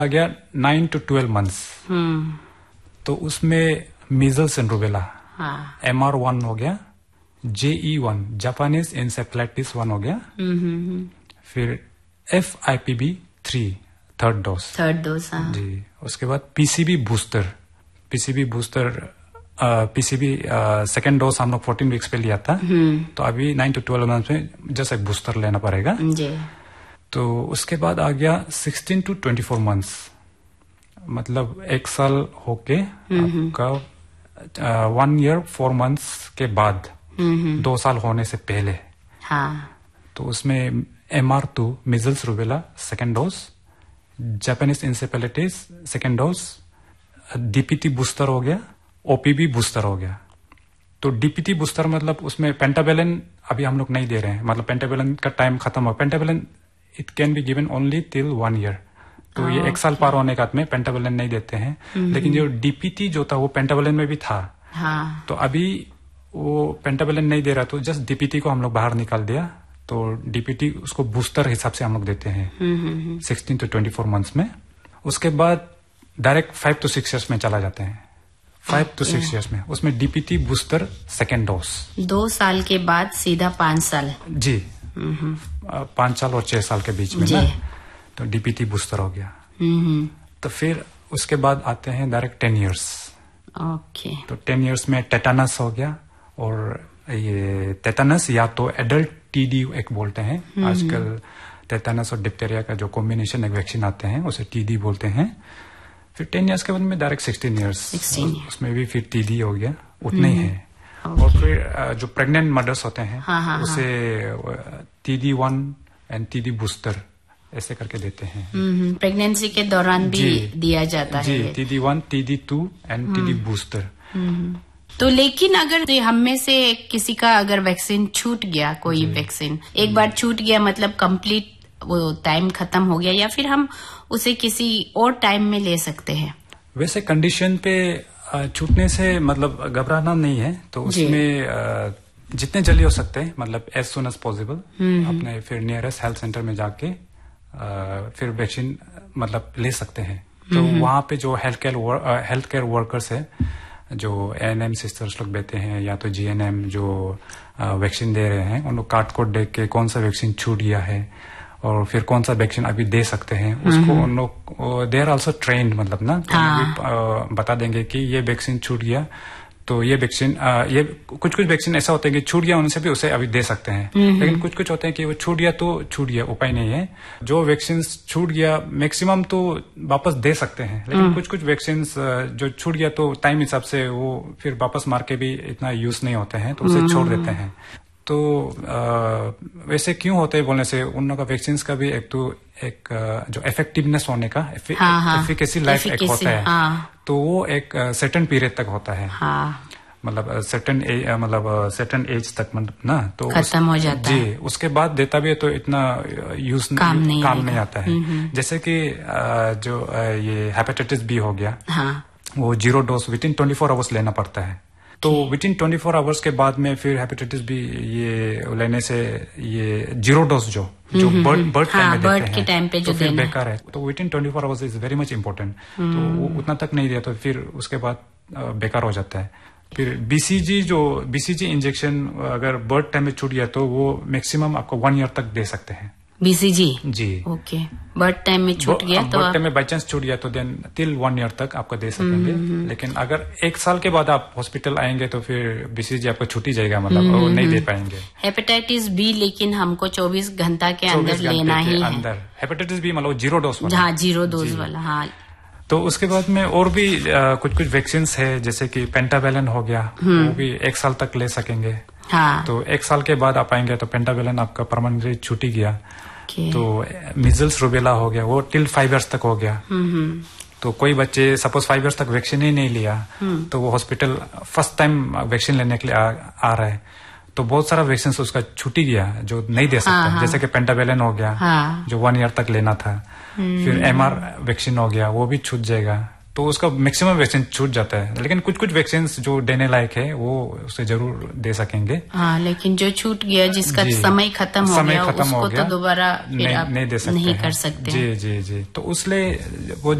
आ गया 9 to 12 months। तो उसमें मीजल्स एंड रूबेला MR1 हो गया, JE1 जापानीज इंसेफेलाइटिस 1 हो गया, फिर FIPB3 थर्ड डोज जी। उसके बाद PCV बूस्टर सेकेंड डोज हम लोग 14 वीक्स पे लिया था, तो अभी 9 to 12 मंथ में जैसे एक बूस्टर लेना पड़ेगा जी। तो उसके बाद आ गया 16 to 24 मंथ्स, मतलब 1 साल होके आपका 1 year 4 months के बाद 2 साल होने से पहले। तो उसमें MR2 measles rubella second dose, Japanese encephalitis second dose, DPT booster हो गया, OPV बूस्टर हो गया। तो DPT बूस्टर मतलब उसमें पेंटावेलेन अभी हम लोग नहीं दे रहे हैं, मतलब पेंटावेलेन का टाइम खत्म हो। पेंटावेलेन it can be given only till 1 year। तो ये 1 साल पार होने का में पेंटावेलेन नहीं देते हैं। लेकिन जो DPT जो था वो पेंटावेलेन में भी था। तो अभी वो पेंटावेलेन नहीं दे रहा, तो जस्ट DPT को हम लोग बाहर निकाल दिया। तो DPT उसको बूस्टर हिसाब से हम लोग देते हैं 16 to 24 मंथ्स में। उसके बाद डायरेक्ट 5 to 6 years में चला जाते हैं। 5 to 6 years में उसमें DPT बूस्टर सेकेंड डोज 2 साल के बाद सीधा 5 साल जी। 5 साल और 6 साल के बीच में ना, तो DPT बूस्टर हो गया। तो फिर उसके बाद आते हैं डायरेक्ट 10 years। ओके। तो 10 years में टेटानस हो गया, और ये टेटानस या तो एडल्ट TD एक बोलते हैं। आजकल टेटानस और डिप्टेरिया का जो कॉम्बिनेशन एक वैक्सीन आते हैं उसे TD बोलते हैं। फिर 10 years के बाद में डायरेक्ट 16 years उसमें भी फिर TD हो गया, उतना ही है। और फिर जो प्रेग्नेंट मदर्स होते हैं उसे TD1 एंड TD बूस्टर ऐसे करके देते हैं। प्रेगनेंसी के दौरान भी दिया जाता है जी। TD1 TD2 and TD booster. तो लेकिन अगर हम में से किसी का अगर वैक्सीन छूट गया, कोई वैक्सीन एक बार छूट गया, मतलब कंप्लीट वो टाइम खत्म हो गया, या फिर हम उसे किसी और टाइम में ले सकते हैं? वैसे कंडीशन पे छूटने से मतलब घबराना नहीं है। तो उसमें जितने जल्दी हो सकते हैं, मतलब एज सुन एज पॉसिबल अपने फिर नियरेस्ट हेल्थ सेंटर में जाके फिर वैक्सीन मतलब ले सकते हैं। तो वहाँ पे जो हेल्थ केयर वर्कर्स है, जो ANM सिस्टर्स लोग बैठे हैं या तो GNM जो वैक्सीन दे रहे हैं, उन लोग कार्ड कोड देख के कौन सा वैक्सीन छूट गया है और फिर कौन सा वैक्सीन अभी दे सकते हैं उसको उन लोग दे आर आल्सो ट्रेन्ड, मतलब ना बता देंगे कि ये वैक्सीन छूट गया। तो ये वैक्सीन ये कुछ वैक्सीन ऐसा होता है कि छूट गया उनसे भी उसे अभी दे सकते हैं। लेकिन कुछ होते हैं कि वो छूट गया तो छूट गया, उपाय नहीं है। जो वैक्सीन छूट गया मैक्सिमम तो वापस दे सकते हैं, लेकिन कुछ वैक्सीन जो छूट गया तो टाइम हिसाब से वो फिर वापस मार के भी इतना यूज नहीं होते हैं, तो उसे छोड़ देते हैं। तो वैसे क्यों होते हैं बोलने से उन लोगों का वैक्सीन का भी एक जो इफेक्टिवनेस होने का एफिकेसी लाइफ एक होता है। तो वो एक सर्टेन पीरियड तक होता है, मतलब सर्टेन एज तक, मतलब ना तो खत्म हो जाता है जी। उसके बाद देता भी है तो इतना यूज काम नहीं आता है। जैसे कि जो ये हेपेटाइटिस B हो गया, वो 0 डोज विदिन 24 आवर्स लेना पड़ता है। तो विदिन 24 आवर्स के बाद में फिर हेपेटाइटिस B ये लेने से ये 0 डोज जो बर्थ टाइम में देते हैं टाइम पे तो फिर बेकार है। तो within 24 hours is very much important. तो वो उतना तक नहीं दिया तो फिर उसके बाद बेकार हो जाता है। फिर BCG इंजेक्शन अगर बर्थ टाइम में छूट गया तो वो मैक्सिमम आपको 1 year तक दे सकते हैं। BCG जी ओके। बर्थ टाइम में छूट गया तो बर्थ टाइम में बाई चांस छूट गया तो देन टिल 1 year तक आपको दे सकेंगे। लेकिन अगर 1 साल के बाद आप हॉस्पिटल आएंगे तो फिर BCG आपको छूट ही जाएगा, मतलब वो नहीं दे पाएंगे। हेपेटाइटिस B लेकिन हमको 24 घंटा के अंदर लेना ही है। हेपेटाइटिस B मतलब 0 डोज वाला। 0 डोज वाला। तो उसके बाद में और भी कुछ वैक्सीन है, जैसे कि पेंटावेलेन हो गया, वो भी 1 साल तक ले सकेंगे। तो 1 साल के बाद आप आएंगे तो पेंटावेलेन आपका परमानेंटली छूट ही गया। तो मीजल्स रूबेला हो गया, वो टिल 5 years तक हो गया। तो कोई बच्चे सपोज 5 years तक वैक्सीन ही नहीं लिया तो वो हॉस्पिटल फर्स्ट टाइम वैक्सीन लेने के लिए आ रहा है, तो बहुत सारा वैक्सीन उसका छूट ही गया जो नहीं दे सकता। जैसे कि पेंटावेलेन हो गया जो 1 year तक लेना था। फिर MR वैक्सीन हो गया, वो भी छूट जाएगा। तो उसका मैक्सिमम वैक्सीन छूट जाता है। लेकिन कुछ कुछ वैक्सीन जो देने लायक है वो उसे जरूर दे सकेंगे। हाँ, लेकिन जो छूट गया, जिसका समय खत्म हो गया, उसको तो दोबारा फिर आप नहीं दे सकते, नहीं कर सकते। जी जी जी। तो उसलिए वो